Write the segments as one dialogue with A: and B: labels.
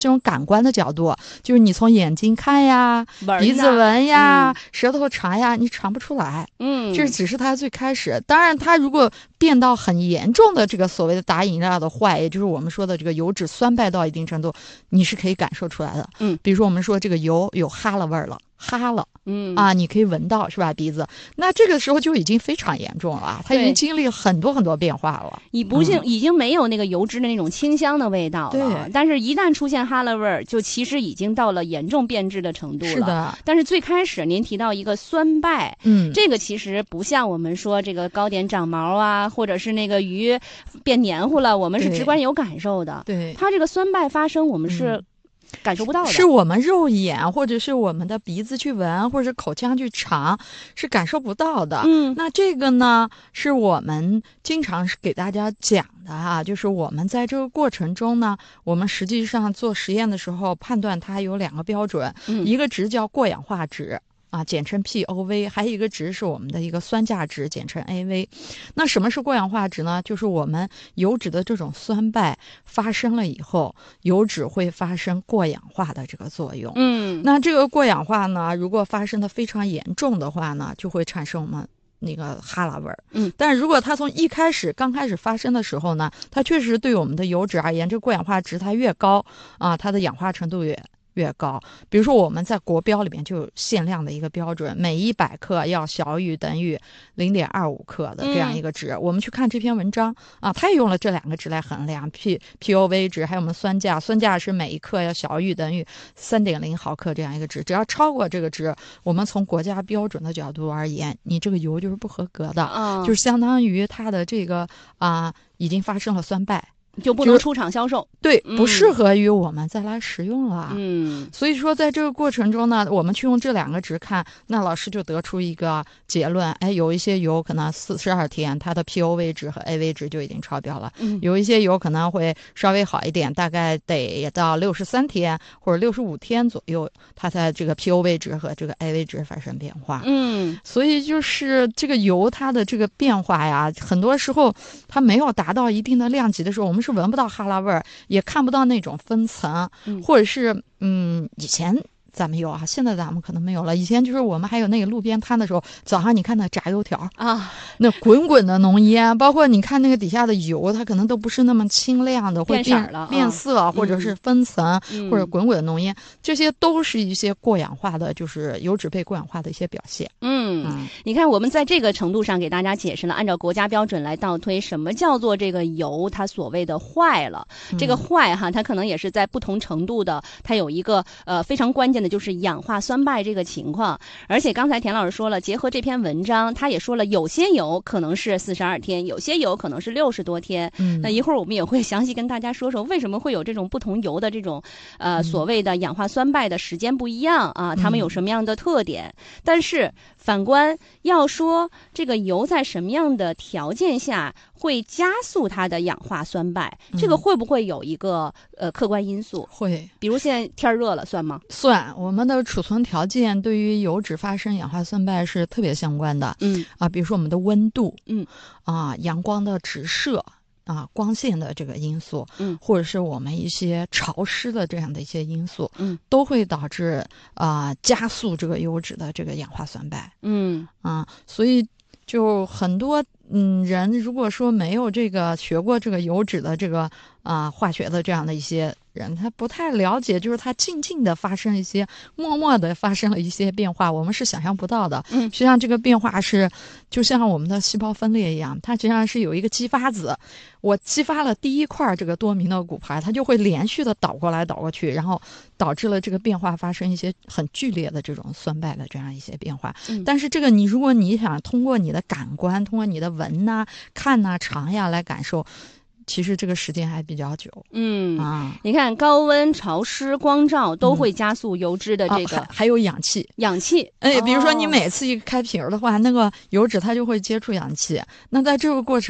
A: 这种感官的角度，就是你从眼睛看呀，鼻子闻呀，舌头尝呀，你尝不出来。这只是它最开始。当然，它如果变到很严重的这个所谓的打引料的坏，也就是我们说的这个油脂酸败到一定程度，你是可以感受出来的。比如说我们说这个油有哈喇味儿了。哈了，你可以闻到是吧？鼻子，那这个时候就已经非常严重了，它已经经历很多很多变化了，
B: 已经没有那个油脂的那种清香的味道了。
A: 对，
B: 但是一旦出现哈喇味儿，就其实已经到了严重变质的程度了。
A: 是的。
B: 但是最开始您提到一个酸败，这个其实不像我们说这个糕点长毛啊，或者是那个鱼变黏糊了，我们是直观有感受的。
A: 对，
B: 它这个酸败发生，我们是感受不到的，
A: 是我们肉眼或者是我们的鼻子去闻，或者是口腔去尝，是感受不到的。那这个呢，是我们经常是给大家讲的啊，就是我们在这个过程中呢，我们实际上做实验的时候判断它有2个标准，一个值叫过氧化值。简称 POV， 还有一个值是我们的一个酸价值，简称 AV。那什么是过氧化值呢？就是我们油脂的这种酸败发生了以后，油脂会发生过氧化的这个作用。那这个过氧化呢，如果发生的非常严重的话呢，就会产生我们那个哈喇味儿。但如果它从刚开始发生的时候呢，它确实对我们的油脂而言，这个过氧化值它越高它的氧化程度越高。比如说我们在国标里面就有限量的一个标准，每100克要小于等于 0.25 克的这样一个值。我们去看这篇文章它也用了这2个值来衡量 POV 值，还有我们酸价是每1克要小于等于 3.0 毫克这样一个值。只要超过这个值，我们从国家标准的角度而言，你这个油就是不合格的，就是相当于它的这个已经发生了酸败，
B: 就不能出厂销售。
A: 对，不适合于我们再来食用了。所以说在这个过程中呢，我们去用这2个值看，那老师就得出一个结论，有一些油可能42天它的 POV 值和 AV 值就已经超标了，有一些油可能会稍微好一点，大概得到63天或者65天左右，它才这个 POV 值和这个 AV 值发生变化。所以就是这个油它的这个变化呀，很多时候它没有达到一定的量级的时候，我们是闻不到哈喇味儿，也看不到那种分层，或者是以前咱们有现在咱们可能没有了。以前就是我们还有那个路边摊的时候，早上你看那炸油条那滚滚的浓烟，包括你看那个底下的油，它可能都不是那么清亮的，会变色，或者是分层，或者滚滚的浓烟，这些都是一些过氧化的，就是油脂被过氧化的一些表现。
B: 你看我们在这个程度上给大家解释了，按照国家标准来倒推什么叫做这个油它所谓的坏了。这个坏它可能也是在不同程度的，它有一个非常关键的就是氧化酸败这个情况。而且刚才田老师说了，结合这篇文章他也说了，有些油可能是42天，有些油可能是60多天。那一会儿我们也会详细跟大家说说为什么会有这种不同油的这种所谓的氧化酸败的时间不一样它们有什么样的特点。但是反观要说这个油在什么样的条件下会加速它的氧化酸败，这个会不会有一个客观因素？
A: 会，
B: 比如现在天热了，算吗？
A: 算，我们的储存条件对于油脂发生氧化酸败是特别相关的。比如说我们的温度，阳光的直射。光线的这个因素，或者是我们一些潮湿的这样的一些因素，都会导致加速这个油脂的这个氧化酸败。所以就很多人如果说没有这个学过这个油脂的这个化学的这样的一些人，他不太了解，就是他静静的发生一些，默默的发生了一些变化，我们是想象不到的。实际上这个变化是就像我们的细胞分裂一样，它实际上是有一个激发子，我激发了第一块这个多米诺骨牌，它就会连续的倒过来倒过去，然后导致了这个变化发生一些很剧烈的这种酸败的这样一些变化。但是这个如果你想通过你的感官，通过你的闻看尝呀来感受，其实这个时间还比较久。
B: 你看高温、潮湿、光照都会加速油脂的这个，
A: 还有氧气。比如说你每次一开瓶的话，那个油脂它就会接触氧气，那在这个过程中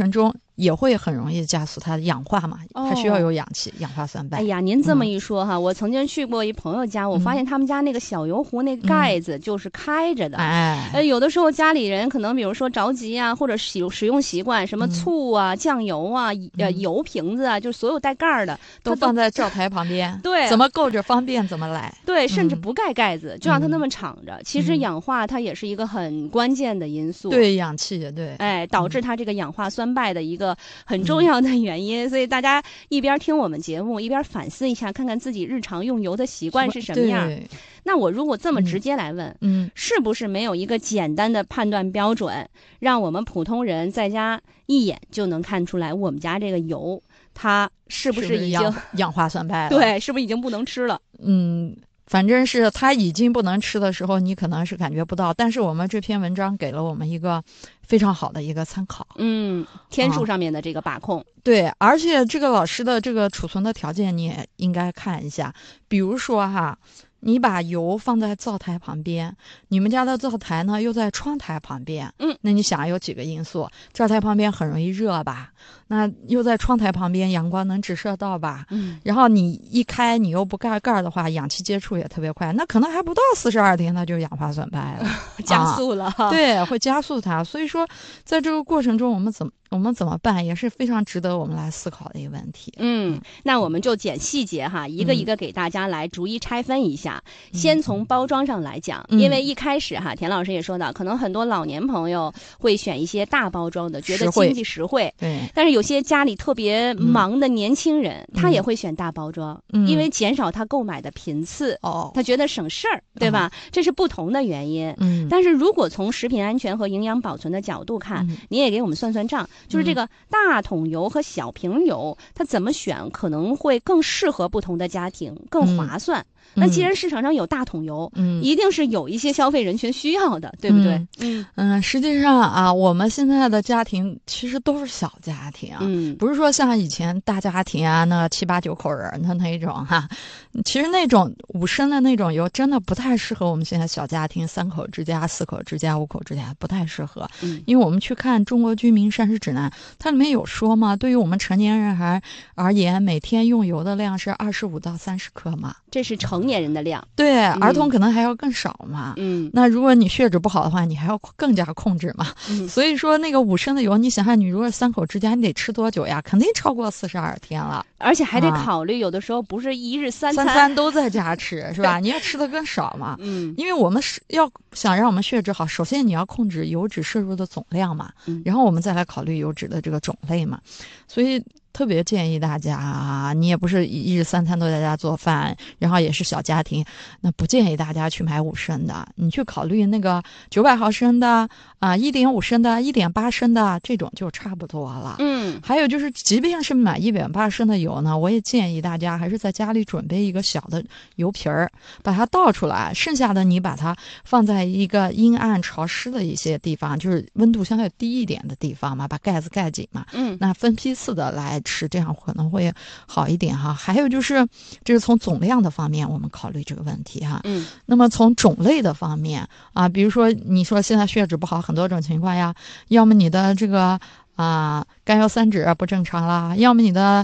A: 也会很容易加速它的氧化嘛，它需要有氧气，氧化酸败。
B: 哎呀，您这么一说哈，我曾经去过一朋友家，我发现他们家那个小油壶那盖子就是开着的。有的时候家里人可能比如说着急啊，或者使用习惯，什么醋啊、酱油啊、油瓶子啊，就所有带盖儿的
A: 都放在灶台旁边。
B: 对，
A: 怎么够着方便怎么来。
B: 对，甚至不盖盖子，就让它那么敞着。其实氧化它也是一个很关键的因素。
A: 对，氧气也对。
B: 导致它这个氧化酸败的一个很重要的原因。所以大家一边听我们节目，一边反思一下，看看自己日常用油的习惯是什么样。那我如果这么直接来问，是不是没有一个简单的判断标准，让我们普通人在家一眼就能看出来我们家这个油它是不是已经
A: 氧化酸败了？
B: 对，是不是已经不能吃了？
A: 反正是它已经不能吃的时候，你可能是感觉不到。但是我们这篇文章给了我们一个非常好的一个参考。
B: 天数上面的这个把控。
A: 对，而且这个老师的这个储存的条件你也应该看一下，比如说哈。你把油放在灶台旁边，你们家的灶台呢又在窗台旁边，那你想有几个因素？灶台旁边很容易热吧？那又在窗台旁边，阳光能直射到吧？然后你一开，你又不盖盖的话，氧气接触也特别快，那可能还不到42天，它就氧化酸败了，
B: 加速了。
A: 对，会加速它。所以说，在这个过程中，我们怎么办，也是非常值得我们来思考的一个问题。
B: 那我们就捡细节哈，一个一个给大家来逐一拆分一下。先从包装上来讲，因为一开始哈，田老师也说到，可能很多老年朋友会选一些大包装的，觉得经济实惠。
A: 对。
B: 但是有些家里特别忙的年轻人，他也会选大包装，因为减少他购买的频次。他觉得省事儿，对吧？这是不同的原因。但是如果从食品安全和营养保存的角度看，你也给我们算算账，就是这个大桶油和小瓶油，它怎么选可能会更适合不同的家庭，更划算。那既然市场上有大桶油，一定是有一些消费人群需要的，对不对？
A: 实际上啊，我们现在的家庭其实都是小家庭，不是说像以前大家庭啊，那7、8、9口人的那种哈。其实那种5升的那种油真的不太适合我们现在小家庭，3口之家、4口之家、5口之家不太适合。因为我们去看《中国居民膳食指南》，它里面有说嘛，对于我们成年人而言，每天用油的量是25到30克嘛，
B: 这是成年人的量。
A: 对，儿童可能还要更少嘛。那如果你血脂不好的话，你还要更加控制嘛。所以说那个5升的油，你想想，你如果3口之家，你得吃多久呀？肯定超过42天了，
B: 而且还得考虑，有的时候不是一日三
A: 餐都在家吃，是吧？你要吃的更少嘛。因为我们要想让我们血脂好，首先你要控制油脂摄入的总量嘛，然后我们再来考虑油脂的这个种类嘛。所以特别建议大家啊，你也不是一日3餐都在家做饭，然后也是小家庭，那不建议大家去买5升的，你去考虑那个900毫升的1.5升的、1.8升的这种就差不多了。还有就是，即便是买1.8升的油呢，我也建议大家还是在家里准备一个小的油瓶儿，把它倒出来，剩下的你把它放在一个阴暗潮湿的一些地方，就是温度相对低一点的地方嘛，把盖子盖紧嘛。那分批次的来吃，这样可能会好一点哈。还有就是，这是从总量的方面我们考虑这个问题哈。那么从种类的方面啊，比如说你说现在血脂不好，很多种情况呀，要么你的这个甘油三酯不正常啦，要么你的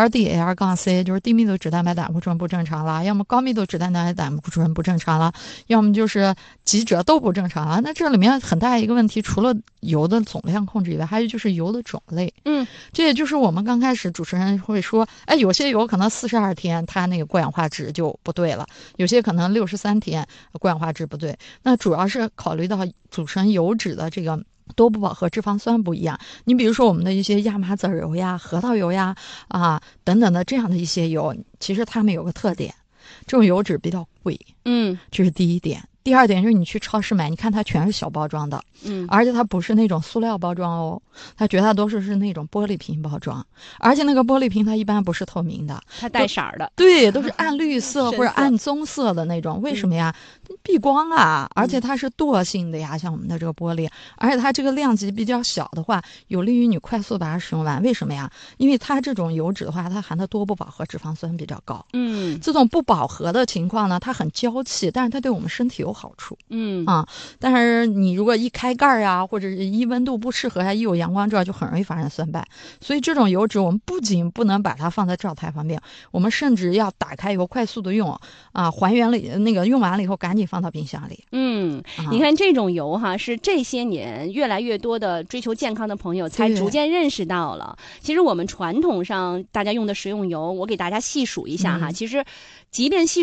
A: LDL-C 就是低密度脂蛋白胆固醇不正常啦，要么高密度脂蛋白胆固醇不正常啦，要么就是几者都不正常了。那这里面很大一个问题，除了油的总量控制以外，还有就是油的种类。这也就是我们刚开始主持人会说，有些油可能42天它那个过氧化值就不对了，有些可能63天过氧化值不对。那主要是考虑到组成油脂的这个多不饱和脂肪酸不一样。你比如说我们的一些亚麻籽油呀、核桃油呀等等的这样的一些油，其实它们有个特点，这种油脂比较贵。这是第一点。第二点就是你去超市买，你看它全是小包装的，而且它不是那种塑料包装哦，它绝大多数是那种玻璃瓶包装，而且那个玻璃瓶它一般不是透明的，
B: 它带色儿的，
A: 对，都是暗绿色或者暗棕色的那种。为什么呀？避光啊，而且它是惰性的呀，像我们的这个玻璃，而且它这个量级比较小的话，有利于你快速把它使用完。为什么呀？因为它这种油脂的话，它含的多不饱和脂肪酸比较高。这种不饱和的情况呢，它很娇气，但是它对我们身体有好处。但是你如果一开盖啊，或者是一温度不适合呀，一有阳光照，就很容易发生酸败。所以这种油脂我们不仅不能把它放在灶台旁边，我们甚至要打开以后快速的用啊，还原了那个用完了以后赶紧放到冰箱里。
B: 你看这种油哈，是这些年越来越多的追求健康的朋友才逐渐认识到了。其实我们传统上大家用的食用油，我给大家细数一下哈，其实即便细